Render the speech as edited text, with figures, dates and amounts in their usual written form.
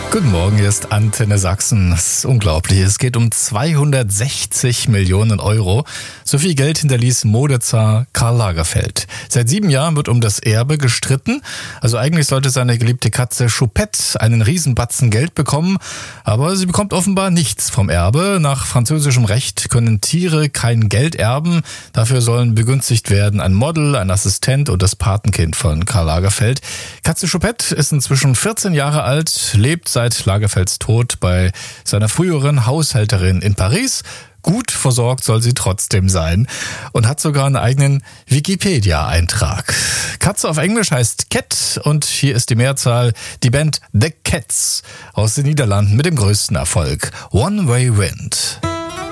Guten Morgen, hier ist Antenne Sachsen. Das ist unglaublich. Es geht um 260 Millionen Euro. So viel Geld hinterließ Modezar Karl Lagerfeld. Seit 7 Jahren wird um das Erbe gestritten. Also eigentlich sollte seine geliebte Katze Choupette einen Riesenbatzen Geld bekommen. Aber sie bekommt offenbar nichts vom Erbe. Nach französischem Recht können Tiere kein Geld erben. Dafür sollen begünstigt werden ein Model, ein Assistent und das Patenkind von Karl Lagerfeld. Katze Choupette ist inzwischen 14 Jahre alt, lebt seit Lagerfelds Tod bei seiner früheren Haushälterin in Paris. Gut versorgt soll sie trotzdem sein und hat sogar einen eigenen Wikipedia-Eintrag. Katze auf Englisch heißt Cat und hier ist die Mehrzahl, die Band The Cats aus den Niederlanden mit dem größten Erfolg, One Way Wind.